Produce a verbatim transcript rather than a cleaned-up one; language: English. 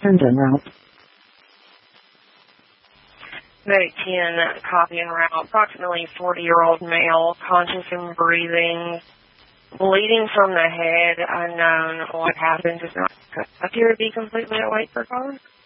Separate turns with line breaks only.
Send en route.
Medic ten, copy en route. Approximately forty-year-old male, conscious and breathing, bleeding from the head, unknown. What happened does not appear to be completely awake for cause.